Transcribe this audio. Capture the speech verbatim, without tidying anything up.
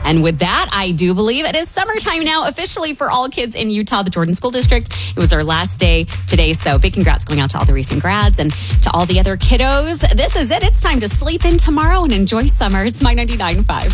And with that, I do believe it is summertime now officially for all kids in Utah, the Jordan School District. It was our last day today, so big congrats going out to all the recent grads and to all the other kiddos. This is it. It's time to sleep in tomorrow and enjoy summer. It's My ninety-nine point five.